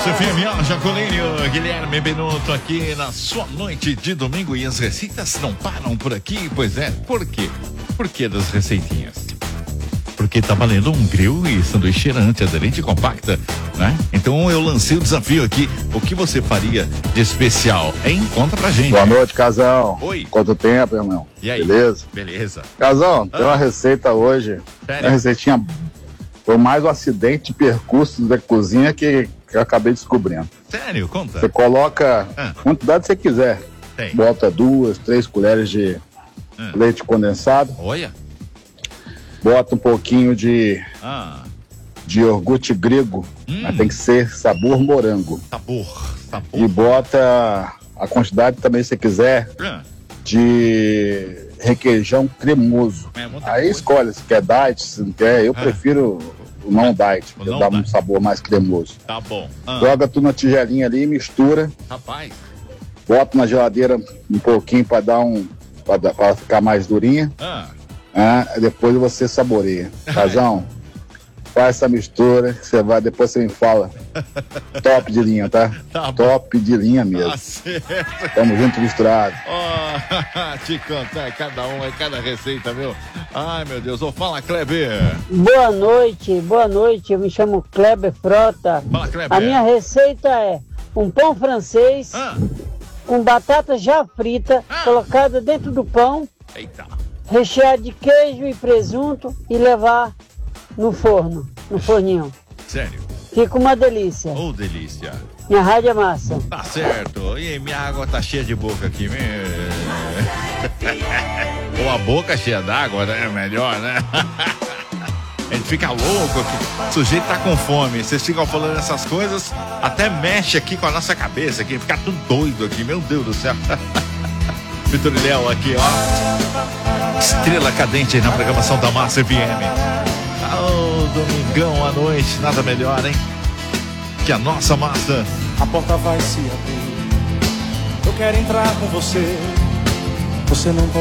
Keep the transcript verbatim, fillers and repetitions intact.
Massa F M, ó, Jacolínio, Guilherme Benuto aqui na sua noite de domingo e as receitas não param por aqui, pois é, por quê? Por que das receitinhas? Porque tá valendo um grill e sanduíche antiaderente compacta, né? Então eu lancei o desafio aqui, o que você faria de especial, hein? Conta pra gente. Boa noite, Casão. Oi. Quanto tempo, irmão? E aí? Beleza? Beleza. Casão, tem Ah. uma receita hoje, Sério? uma receitinha, foi mais um acidente de percurso da cozinha que, que eu acabei descobrindo. Sério? Conta. Você coloca Ah. quantidade que você quiser. Tem. Bota duas, três colheres de Ah. leite condensado, Olha. bota um pouquinho de, Ah, de iogurte grego, Hum. mas tem que ser sabor morango. sabor, sabor. E bota a quantidade também, se você quiser, Ah, de requeijão cremoso. é muita Aí coisa. escolhe se quer diet, se não quer. Eu Ah. prefiro o não diet, O porque não dá um diet. sabor mais cremoso. Tá bom. Ah, Joga tudo na tigelinha ali, mistura, rapaz. bota na geladeira um pouquinho para dar um, para ficar mais durinha. Ah, Ah, depois você saboreia. Casão, faz essa mistura que você vai, depois você me fala. Top de linha, tá? Tá bom. Top de linha mesmo. tá certo. Tamo junto, misturado. Ó, te contar, é cada um, é cada receita, viu? Ai, meu Deus. Ô, fala, Kleber. Boa noite, boa noite. Eu me chamo Kleber Frota. Fala, Kleber. A minha receita é um pão francês Ah, com batata já frita, Ah. colocada dentro do pão, eita. recheado de queijo e presunto e levar no forno, no forninho. Sério. Fica uma delícia. Ô, delícia. Minha rádio é massa. Tá certo. E minha água tá cheia de boca aqui, né? Ou a boca cheia d'água, né? Melhor, né? A gente fica louco aqui. O sujeito tá com fome. Vocês ficam falando essas coisas, até mexe aqui com a nossa cabeça aqui. Fica tudo doido aqui, meu Deus do céu. Vitor e Léo aqui, ó. Estrela cadente aí na programação da Massa F M. Ô, domingão à noite, nada melhor, hein? Que a nossa massa. A porta vai se abrir. Eu quero entrar com você. Você não